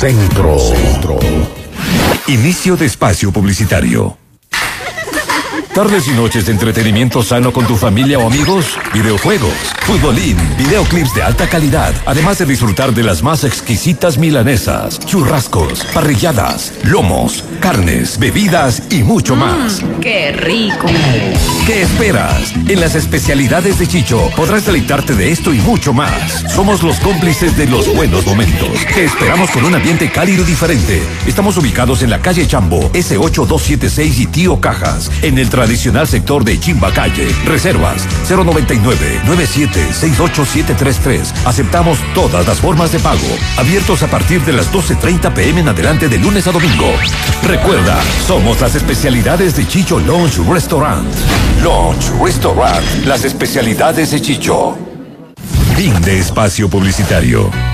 Centro. Inicio de espacio publicitario. Tardes y noches de entretenimiento sano con tu familia o amigos, videojuegos, futbolín, videoclips de alta calidad, además de disfrutar de las más exquisitas milanesas, churrascos, parrilladas, lomos, carnes, bebidas y mucho más. ¡Qué rico! ¿Qué esperas? En las especialidades de Chicho podrás deleitarte de esto y mucho más. Somos los cómplices de los buenos momentos. Te esperamos con un ambiente cálido y diferente. Estamos ubicados en la calle Chambo, S8276 y Tío Cajas, en el tradicional sector de Chimbacalle. Reservas 099-9768-733. Aceptamos todas las formas de pago. Abiertos a partir de las 12:30 p.m. en adelante de lunes a domingo. Recuerda, somos las especialidades de Chicho Lounge Restaurant. Lounge Restaurant, las especialidades de Chicho. Fin de espacio publicitario.